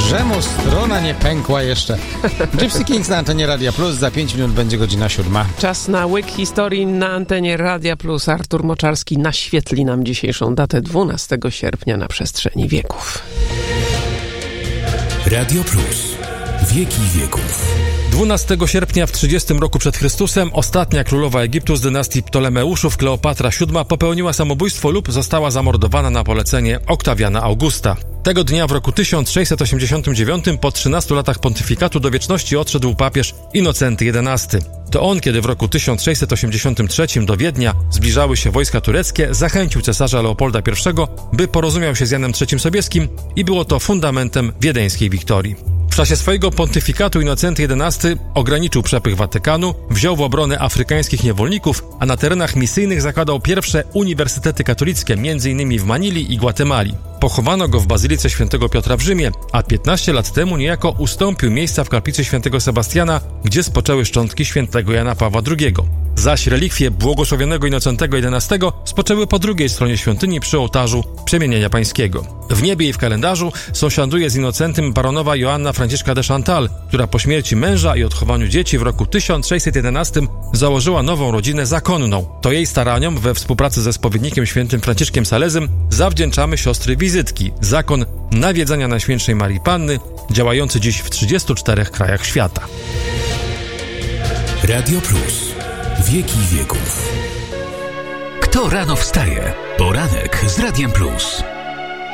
że mu strona nie pękła jeszcze. Gypsy Kings na antenie Radia Plus. Za 5 minut będzie godzina 7. Czas na łyk historii na antenie Radia Plus. Artur Moczarski naświetli nam dzisiejszą datę 12 sierpnia na przestrzeni wieków. Radio Plus. Wieki wieków. 12 sierpnia w 30 roku przed Chrystusem ostatnia królowa Egiptu z dynastii Ptolemeuszów, Kleopatra VII, popełniła samobójstwo lub została zamordowana na polecenie Oktawiana Augusta. Tego dnia w roku 1689 po 13 latach pontyfikatu do wieczności odszedł papież Innocenty XI. To on, kiedy w roku 1683 do Wiednia zbliżały się wojska tureckie, zachęcił cesarza Leopolda I, by porozumiał się z Janem III Sobieskim i było to fundamentem wiedeńskiej wiktorii. W czasie swojego pontyfikatu Innocenty XI ograniczył przepych Watykanu, wziął w obronę afrykańskich niewolników, a na terenach misyjnych zakładał pierwsze uniwersytety katolickie, m.in. w Manili i Gwatemali. Pochowano go w Bazylice Świętego Piotra w Rzymie, a 15 lat temu niejako ustąpił miejsca w kaplicy Świętego Sebastiana, gdzie spoczęły szczątki Świętego Jana Pawła II. Zaś relikwie błogosławionego Innocentego XI spoczęły po drugiej stronie świątyni przy ołtarzu Przemienienia Pańskiego. W niebie i w kalendarzu sąsiaduje z Innocentym baronowa Joanna Franciszka de Chantal, która po śmierci męża i odchowaniu dzieci w roku 1611 założyła nową rodzinę zakonną. To jej staraniom we współpracy ze spowiednikiem świętym Franciszkiem Salezem zawdzięczamy siostry wizytki, zakon nawiedzania Najświętszej Marii Panny, działający dziś w 34 krajach świata. Radio Plus. Wieki wieków. Kto rano wstaje? Poranek z Radiem Plus.